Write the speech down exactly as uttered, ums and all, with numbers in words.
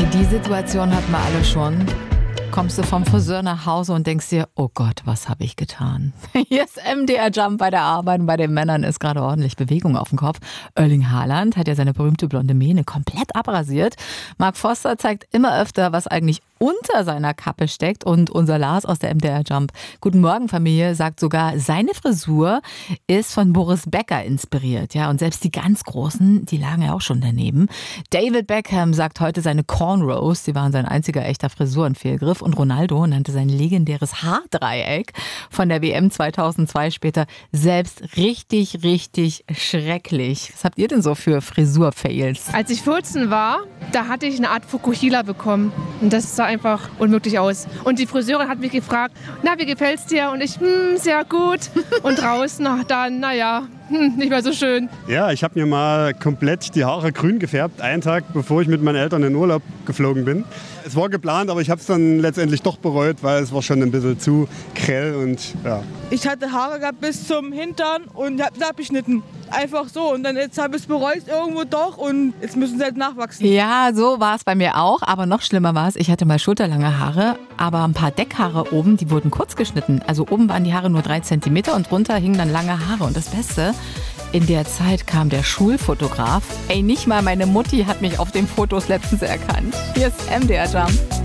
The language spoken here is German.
Die Situation hatten wir alle schon. Kommst du vom Friseur nach Hause und denkst dir, oh Gott, was habe ich getan? Hier ist M D R Jump bei der Arbeit und bei den Männern ist gerade ordentlich Bewegung auf dem Kopf. Erling Haaland hat ja seine berühmte blonde Mähne komplett abrasiert. Mark Forster zeigt immer öfter, was eigentlich unter seiner Kappe steckt. Und unser Lars aus der M D R Jump Guten Morgen Familie sagt sogar, seine Frisur ist von Boris Becker inspiriert. Ja, und selbst die ganz Großen, die lagen ja auch schon daneben. David Beckham sagt heute, seine Cornrows, die waren sein einziger echter Frisurenfehlgriff. Und Ronaldo nannte sein legendäres Haardreieck von der W M zweitausendzwei später selbst richtig, richtig schrecklich. Was habt ihr denn so für Frisurfails? Als ich vierzehn war, da hatte ich eine Art Fukuhila bekommen. Und das sah einfach unmöglich aus. Und die Friseurin hat mich gefragt, na, wie gefällt's dir? Und ich, hm, sehr gut. Und draußen, ach, dann, naja, hm, nicht mehr so schön. Ja, ich habe mir mal komplett die Haare grün gefärbt, einen Tag bevor ich mit meinen Eltern in Urlaub geflogen bin. Es war geplant, aber ich habe es dann letztendlich doch bereut, weil es war schon ein bisschen zu grell und ja. Ich hatte Haare gehabt bis zum Hintern und habe es abgeschnitten. Einfach so. Und dann jetzt habe ich es bereut irgendwo doch und jetzt müssen sie halt nachwachsen. Ja, so war es bei mir auch. Aber noch schlimmer war es, ich hatte mal schulterlange Haare, aber ein paar Deckhaare oben, die wurden kurz geschnitten. Also oben waren die Haare nur drei Zentimeter und drunter hingen dann lange Haare. Und das Beste, in der Zeit kam der Schulfotograf. Ey, nicht mal meine Mutti hat mich auf den Fotos letztens erkannt. Hier ist M D R Jump.